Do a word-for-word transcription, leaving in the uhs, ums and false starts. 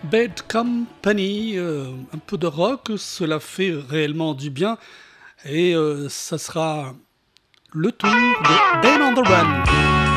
Bad Company, euh, un peu de rock, cela fait réellement du bien. Et euh, ça sera le tour de Ben on the Run.